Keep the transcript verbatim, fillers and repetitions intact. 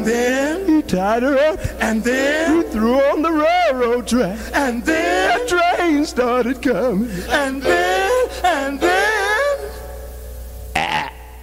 then he tied her up, and then he threw her on the railroad track, and then the train started coming, and then